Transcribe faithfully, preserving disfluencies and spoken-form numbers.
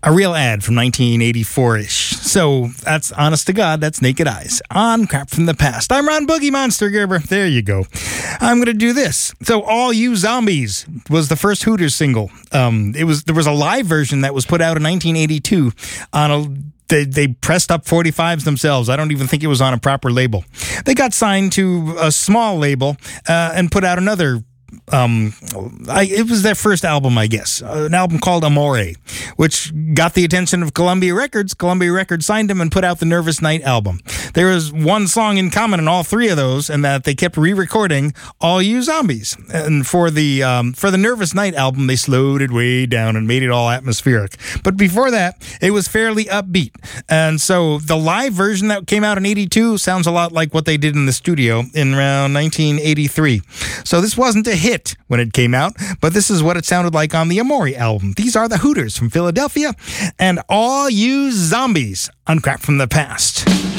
A real ad from nineteen eighty-four-ish. So that's, honest to God, that's Naked Eyes on Crap from the Past. I'm Ron Boogie Monster Gerber. There you go. I'm going to do this. So All You Zombies was the first Hooters single. Um, it was There was a live version that was put out in nineteen eighty-two on a... They, they pressed up forty-fives themselves. I don't even think it was on a proper label. They got signed to a small label uh, and put out another. Um, I, it was their first album, I guess, uh, an album called Amore, which got the attention of Columbia Records. Columbia Records signed them and put out the Nervous Night album. There was one song in common in all three of those, and that they kept re-recording All You Zombies. And for the um, for the Nervous Night album, they slowed it way down and made it all atmospheric. But before that, it was fairly upbeat. And so the live version that came out in eighty-two sounds a lot like what they did in the studio in around nineteen eighty-three. So this wasn't a hit when it came out, but this is what it sounded like on the Amore album. These are the Hooters from Philadelphia and All You Zombies on Crap from the Past.